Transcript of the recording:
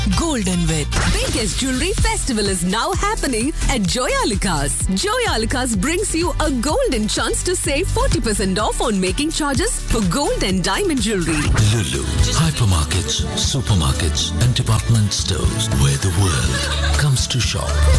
Golden Wealth. Biggest jewelry festival is now happening at Joyalukas. Joyalukas brings you a golden chance to save 40% off on making charges for gold and diamond jewelry. Lulu, hypermarkets, supermarkets, and department stores where the world comes to shop.